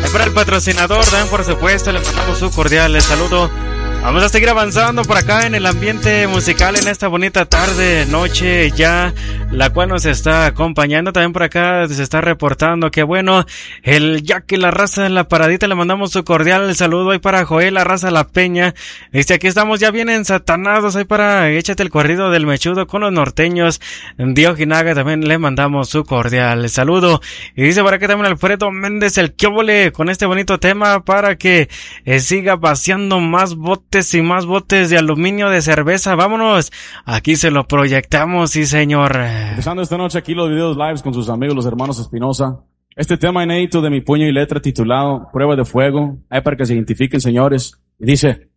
Para el patrocinador, también por supuesto, le mandamos un cordial saludo. Vamos a seguir avanzando por acá en el ambiente musical en esta bonita tarde, noche ya, la cual nos está acompañando. También por acá se está reportando que bueno, el Jack y la raza en la paradita, le mandamos su cordial saludo ahí para Joel, la raza La Peña. Aquí estamos ya bien ensatanados ahí para échate el corrido del mechudo con los norteños. Diojinaga también le mandamos su cordial saludo. Y dice por acá también Alfredo Méndez, el quióbole con este bonito tema para que siga vaciando más botes y más botes de aluminio de cerveza. Vámonos, aquí se lo proyectamos, sí señor. Empezando esta noche aquí los videos lives con sus amigos los hermanos Espinosa. Este tema inédito de Mi Puño y Letra titulado Prueba de Fuego, ahí para que se identifiquen señores. Y dice: